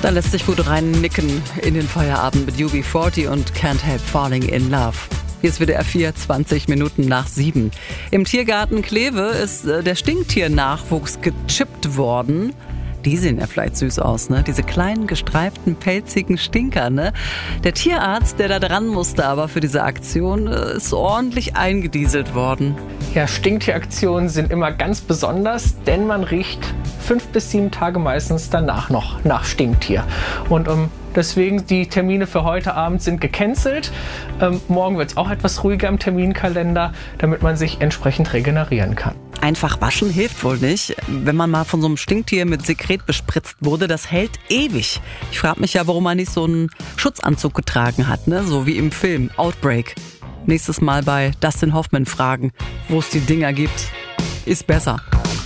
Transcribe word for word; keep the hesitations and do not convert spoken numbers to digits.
Da lässt sich gut reinnicken in den Feierabend mit U B vierzig und Can't Help Falling in Love. Hier ist W D R vier, zwanzig Minuten nach sieben. Im Tiergarten Kleve ist äh, der Stinktiernachwuchs gechippt worden. Die sehen ja vielleicht süß aus, ne? Diese kleinen, gestreiften, pelzigen Stinker, ne? Der Tierarzt, der da dran musste aber für diese Aktion, ist ordentlich eingedieselt worden. Ja, Stinktieraktionen sind immer ganz besonders, denn man riecht fünf bis sieben Tage meistens danach noch nach Stinktier. Und um Deswegen die Termine für heute Abend sind gecancelt. Ähm, morgen wird es auch etwas ruhiger im Terminkalender, damit man sich entsprechend regenerieren kann. Einfach waschen hilft wohl nicht. Wenn man mal von so einem Stinktier mit Sekret bespritzt wurde, das hält ewig. Ich frage mich ja, warum man nicht so einen Schutzanzug getragen hat, ne? So wie im Film Outbreak. Nächstes Mal bei Dustin Hoffman fragen, wo es die Dinger gibt. Ist besser.